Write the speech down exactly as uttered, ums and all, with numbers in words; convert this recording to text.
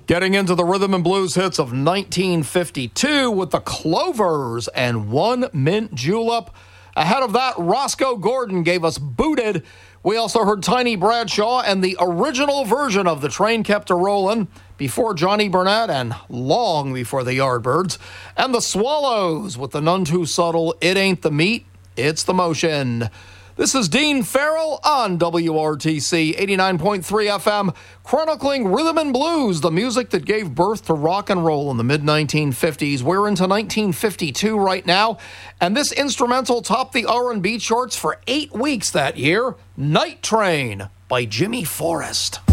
Getting into the rhythm and blues hits of nineteen fifty-two with the Clovers and One Mint Julep. Ahead of that, Roscoe Gordon gave us Booted. We also heard Tiny Bradshaw and the original version of The Train Kept A-Rollin' before Johnny Burnett and long before the Yardbirds. And the Swallows with the none too subtle It Ain't the Meat, It's the Motion. This is Dean Farrell on W R T C eighty-nine point three F M, chronicling rhythm and blues, the music that gave birth to rock and roll in the mid nineteen fifties. We're into nineteen fifty-two right now, and this instrumental topped the R and B charts for eight weeks that year, Night Train by Jimmy Forrest.